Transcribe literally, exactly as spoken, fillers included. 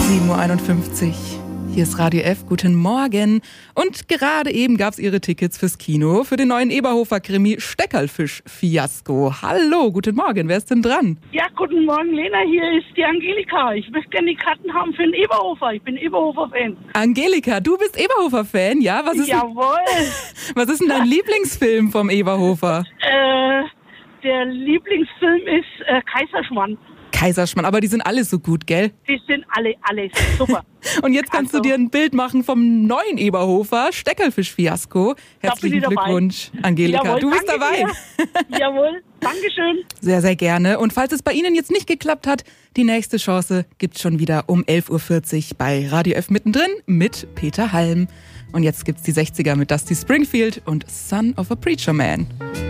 sieben Uhr einundfünfzig. Hier ist Radio F, guten Morgen. Und gerade eben gab es Ihre Tickets fürs Kino für den neuen Eberhofer-Krimi Steckerlfisch-Fiasko. Hallo, guten Morgen, wer ist denn dran? Ja, guten Morgen, Lena, hier ist die Angelika. Ich möchte gerne die Karten haben für den Eberhofer. Ich bin Eberhofer-Fan. Angelika, du bist Eberhofer-Fan, ja? Was ist Jawohl. Denn, was ist denn dein Lieblingsfilm vom Eberhofer? Äh, der Lieblingsfilm ist äh, Kaiserschmarrn. Kaiserschmarrn, aber die sind alle so gut, gell? Die sind alle, alle super. Und jetzt kannst Also, du dir ein Bild machen vom neuen Eberhofer Steckerlfisch-Fiasko. Herzlichen Glückwunsch, Angelika. Jawohl, du bist danke dabei. dir. Jawohl, Dankeschön. Sehr, sehr gerne. Und falls es bei Ihnen jetzt nicht geklappt hat, die nächste Chance gibt's schon wieder um elf Uhr vierzig bei Radio F mittendrin mit Peter Halm. Und jetzt gibt's die sechziger mit Dusty Springfield und Son of a Preacher Man.